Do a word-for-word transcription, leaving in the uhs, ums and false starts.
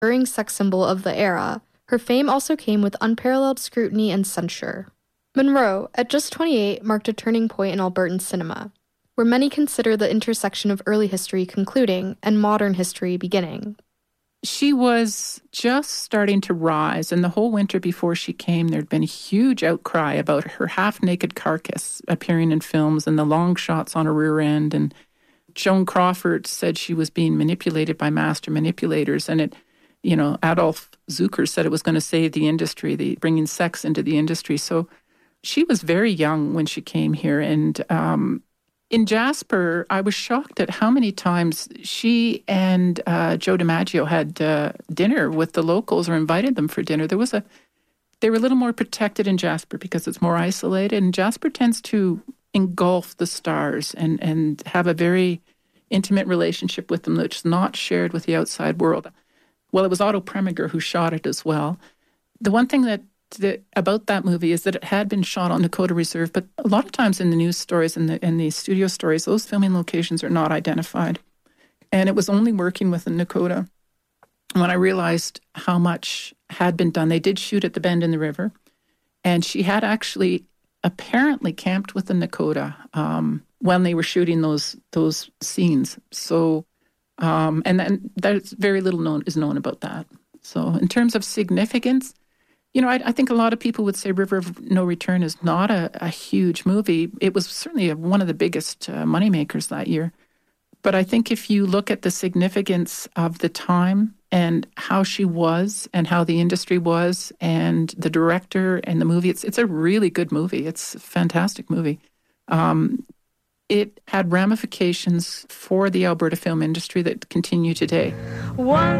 enduring sex symbol of the era, her fame also came with unparalleled scrutiny and censure. Munro, at just twenty-eight, marked a turning point in Albertan cinema, where many consider the intersection of early history concluding and modern history beginning. She was just starting to rise, and the whole winter before she came, there'd been a huge outcry about her half-naked carcass appearing in films and the long shots on her rear end. And Joan Crawford said she was being manipulated by master manipulators, and it, you know, Adolf Zucker said it was going to save the industry, the bringing sex into the industry. So she was very young when she came here, and um, in Jasper, I was shocked at how many times she and uh, Joe DiMaggio had uh, dinner with the locals or invited them for dinner. There was a, they were a little more protected in Jasper because it's more isolated. And Jasper tends to engulf the stars and, and have a very intimate relationship with them that's not shared with the outside world. Well, it was Otto Preminger who shot it as well. The one thing that The, about that movie is that it had been shot on Nakota Reserve, but a lot of times in the news stories and the, in the studio stories, those filming locations are not identified. And it was only working with the Nakota when I realized how much had been done. They did shoot at the bend in the river, and she had actually apparently camped with the Nakota um, when they were shooting those those scenes. So, um, and then there's very little known is known about that. So, in terms of significance, you know, I, I think a lot of people would say River of No Return is not a, a huge movie. It was certainly a, one of the biggest uh, moneymakers that year. But I think if you look at the significance of the time and how she was and how the industry was and the director and the movie, it's it's a really good movie. It's a fantastic movie. Um, it had ramifications for the Alberta film industry that continue today. One